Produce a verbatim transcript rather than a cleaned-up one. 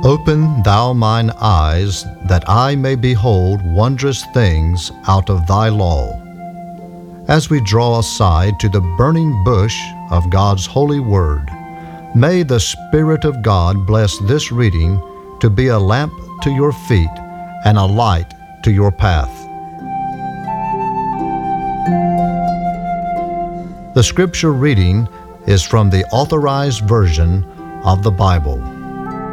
Open thou mine eyes, that I may behold wondrous things out of thy law. As we draw aside to the burning bush of God's holy word, may the Spirit of God bless this reading to be a lamp to your feet and a light to your path. The scripture reading is from the Authorized Version of the Bible.